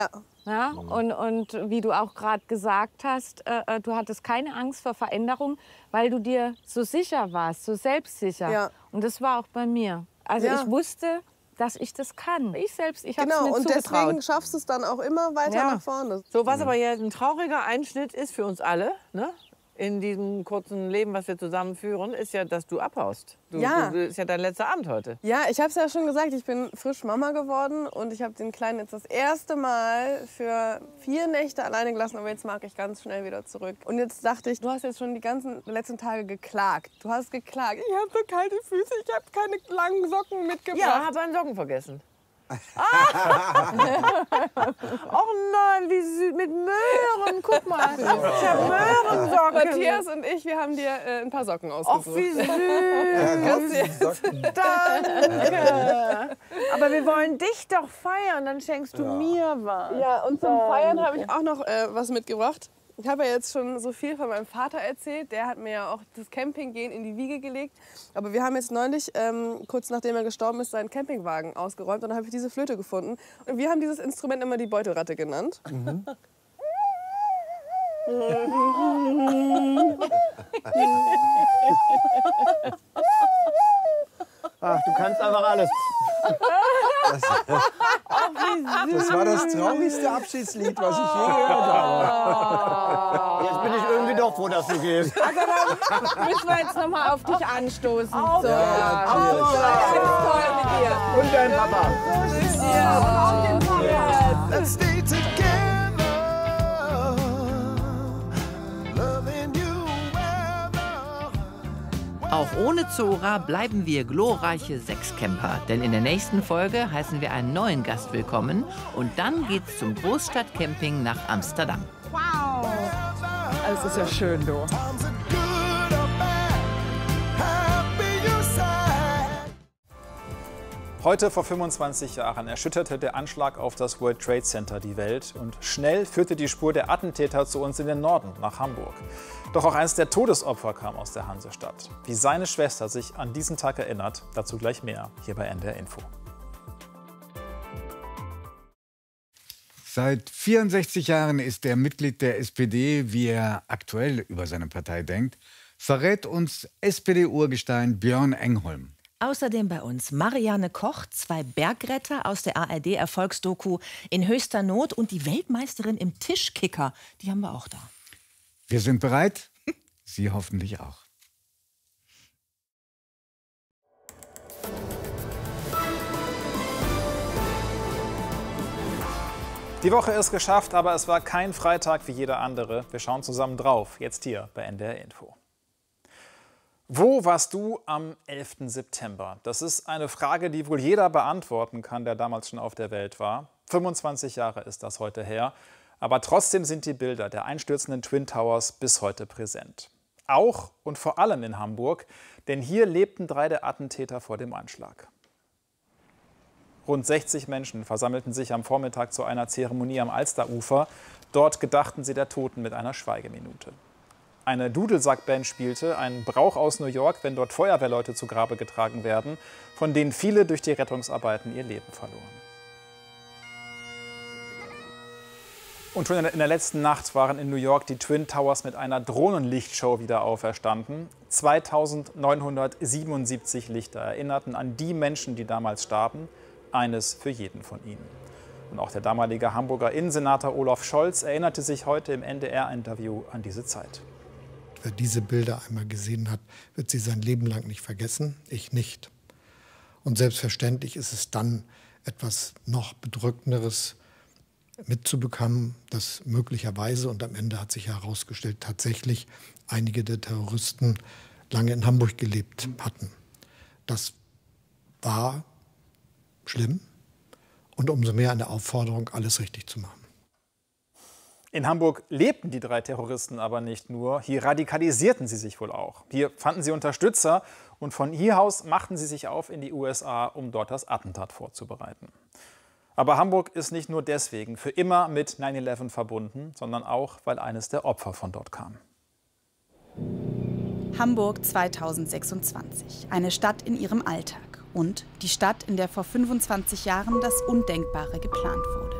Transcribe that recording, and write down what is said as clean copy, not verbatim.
Ja, und wie du auch gerade gesagt hast, du hattest keine Angst vor Veränderung, weil du dir so sicher warst, so selbstsicher. Ja. Und das war auch bei mir. Also Ja. ich wusste, dass ich das kann. Ich habe es Genau, mir und zugetraut. deswegen schaffst du es dann auch immer weiter nach vorne. So, was aber jetzt ein trauriger Einschnitt ist für uns alle, ne? In diesem kurzen Leben, was wir zusammen führen, ist ja, dass du abhaust. Du ist ja dein letzter Abend heute. Ja, ich habe es ja schon gesagt, ich bin frisch Mama geworden und ich habe den Kleinen jetzt das erste Mal für 4 Nächte alleine gelassen, aber jetzt mag ich ganz schnell wieder zurück. Und jetzt dachte ich, du hast jetzt schon die ganzen letzten Tage geklagt. Du hast geklagt, ich habe so kalte Füße, ich habe keine langen Socken mitgebracht. Ja, habe einen Socken vergessen. Ah! Oh nein, wie süß, mit Möhren, guck mal. Ich habe Möhrensocken. Matthias und ich, wir haben dir ein paar Socken ausgesucht. Ach, wie süß. Danke. Aber wir wollen dich doch feiern, dann schenkst du mir was. Ja, und zum Feiern habe ich auch noch was mitgebracht. Ich habe ja jetzt schon so viel von meinem Vater erzählt. Der hat mir ja auch das Campinggehen in die Wiege gelegt. Aber wir haben jetzt neulich, kurz nachdem er gestorben ist, seinen Campingwagen ausgeräumt. Und dann habe ich diese Flöte gefunden. Und wir haben dieses Instrument immer die Beutelratte genannt. Ach, du kannst einfach alles. Das war das traurigste Abschiedslied, was ich je gehört habe. Jetzt bin ich irgendwie doch froh, dass du gehst. Also dann müssen wir jetzt noch mal auf dich anstoßen. So. Und dein Papa. Let's stay together, loving you ever. Auch ohne Zora bleiben wir glorreiche Sechscamper, denn in der nächsten Folge heißen wir einen neuen Gast willkommen und dann geht's zum Großstadtcamping nach Amsterdam. Wow. Es ist ja schön, du. Times are good or bad, happy your side. Heute vor 25 Jahren erschütterte der Anschlag auf das World Trade Center die Welt und schnell führte die Spur der Attentäter zu uns in den Norden, nach Hamburg. Doch auch eines der Todesopfer kam aus der Hansestadt. Wie seine Schwester sich an diesen Tag erinnert, dazu gleich mehr, hier bei NDR Info. Seit 64 Jahren ist er Mitglied der SPD. Wie er aktuell über seine Partei denkt, verrät uns SPD-Urgestein Björn Engholm. Außerdem bei uns Marianne Koch, 2 Bergretter aus der ARD-Erfolgsdoku In höchster Not und die Weltmeisterin im Tischkicker. Die haben wir auch da. Wir sind bereit, Sie hoffentlich auch. Die Woche ist geschafft, aber es war kein Freitag wie jeder andere. Wir schauen zusammen drauf, jetzt hier bei NDR Info. Wo warst du am 11. September? Das ist eine Frage, die wohl jeder beantworten kann, der damals schon auf der Welt war. 25 Jahre ist das heute her. Aber trotzdem sind die Bilder der einstürzenden Twin Towers bis heute präsent. Auch und vor allem in Hamburg, denn hier lebten 3 der Attentäter vor dem Anschlag. Rund 60 Menschen versammelten sich am Vormittag zu einer Zeremonie am Alsterufer. Dort gedachten sie der Toten mit einer Schweigeminute. Eine Dudelsackband spielte, ein Brauch aus New York, wenn dort Feuerwehrleute zu Grabe getragen werden, von denen viele durch die Rettungsarbeiten ihr Leben verloren. Und schon in der letzten Nacht waren in New York die Twin Towers mit einer Drohnenlichtshow wieder auferstanden. 2977 Lichter erinnerten an die Menschen, die damals starben. Eines für jeden von ihnen. Und auch der damalige Hamburger Innensenator Olaf Scholz erinnerte sich heute im NDR-Interview an diese Zeit. Wer diese Bilder einmal gesehen hat, wird sie sein Leben lang nicht vergessen. Ich nicht. Und selbstverständlich ist es dann etwas noch Bedrückenderes mitzubekommen, dass möglicherweise, und am Ende hat sich herausgestellt, tatsächlich einige der Terroristen lange in Hamburg gelebt hatten. Das war schlimm und umso mehr eine Aufforderung, alles richtig zu machen. In Hamburg lebten die 3 Terroristen aber nicht nur, hier radikalisierten sie sich wohl auch. Hier fanden sie Unterstützer und von hier aus machten sie sich auf in die USA, um dort das Attentat vorzubereiten. Aber Hamburg ist nicht nur deswegen für immer mit 9/11 verbunden, sondern auch, weil eines der Opfer von dort kam. Hamburg 2026, eine Stadt in ihrem Alltag und die Stadt, in der vor 25 Jahren das Undenkbare geplant wurde.